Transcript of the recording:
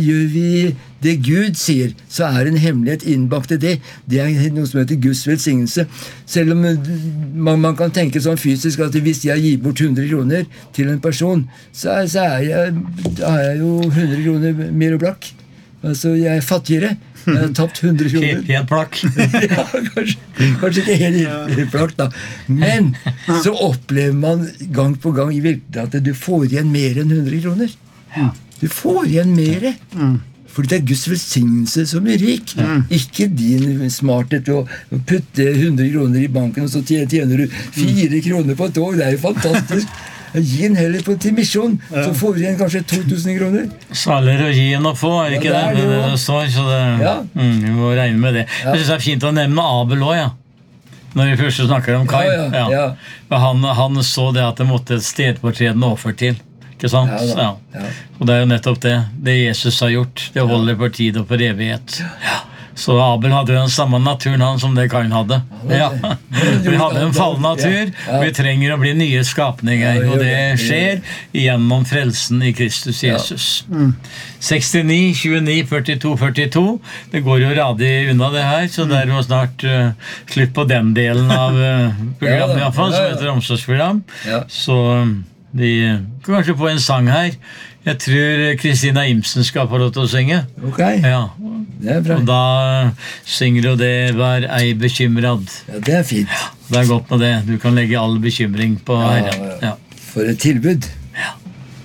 gjør vi det Gud sier, så en hemmelighet innbakt i det. Det noe som heter Guds velsignelse. Selv om man kan tenke sånn fysisk at hvis jeg gir bort 100 kroner til en person, så har jeg jo 100 kroner mer og blakk. Altså, jeg fattigere. Jeg har tapt 100 kroner. Helt plakk. Ja, kanskje ikke helt plakk da. Men så opplever man gang på gang i virkeligheten at du får igjen mer enn 100 kroner. Du får igjen mer. Fordi det Guds velsignelse som rik. Ikke din smarthet å putte 100 kroner i banken, og så tjener du 4 kroner på et år. Det jo fantastisk. Gi en heller til misjon, så får vi igjen kanskje 2000 kroner. Saligere å gi enn å få, det ikke det? Det står, så vi må regne med det. Jeg synes det fint å nevne Abel også, ja. Når vi først snakker om Kain. Han så det at det måtte et stedfortredende offer til. Ikke sant? Og det jo nettopp det Jesus har gjort. Det holder for tid og for evighet. Så Abel hadde jo den samme naturen han som det Kain hadde. Vi hadde en fallen natur. Vi trenger å bli nye skapninger, og det skjer gjennom frelsen i Kristus Jesus. 69, 29, 42, 42. Det går jo radig unna det her, så det jo snart slutt på den delen av programmet i hvert fall, som heter Omsorgsprogram. Så vi kan kanskje få en sang her. Jeg tror Kristina Imsen skal få lov til å synge. Ok, det bra. Og da synger du det Vær ei bekymrad. Ja, det fint. Det godt med det. Du kan legge all bekymring på Herren. For et tilbud.